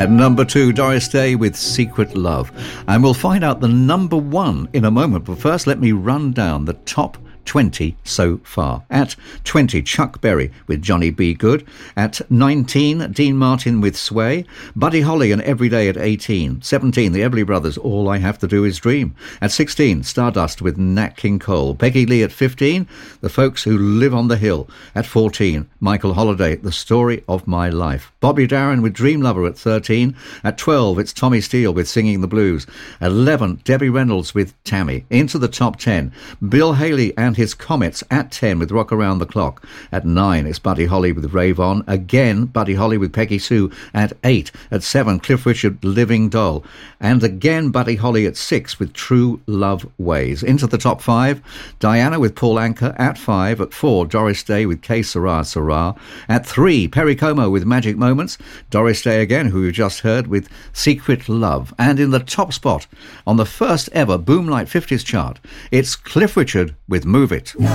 At number 2, Doris Day with Secret Love. And we'll find out the number 1 in a moment. But first, let me run down the top 20 so far. At 20, Chuck Berry with Johnny B. Good. At 19, Dean Martin with Sway. Buddy Holly and Everyday at 18. 17, the Everly Brothers, All I Have to Do Is Dream. At 16, Stardust with Nat King Cole. Peggy Lee at 15, The Folks Who Live on the Hill. At 14, Michael Holiday, The Story of My Life. Bobby Darin with Dream Lover at 13. At 12, it's Tommy Steele with Singing the Blues. At 11, Debbie Reynolds with Tammy. Into the top 10, Bill Haley and his Comets at 10 with Rock Around the Clock. At 9, it's Buddy Holly with Rave On. Again, Buddy Holly with Peggy Sue at 8. At 7, Cliff Richard, Living Doll. And again, Buddy Holly at 6 with True Love Ways. Into the top 5, Diana with Paul Anka at 5. At 4, Doris Day with Que Sera Sera. At 3, Perry Como with Magic Moments. Doris Day again, who you just heard, with Secret Love. And in the top spot on the first ever Boomlight 50s chart, it's Cliff Richard with Move It.